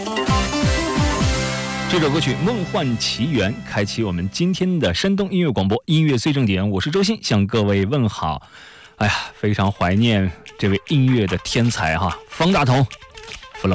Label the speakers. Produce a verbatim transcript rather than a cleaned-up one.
Speaker 1: 这首歌曲《梦幻奇缘》开启我们今天的山东音乐广播音乐最正点，我是周鑫，向各位问好。哎呀，非常怀念这位音乐的天才哈，方大同。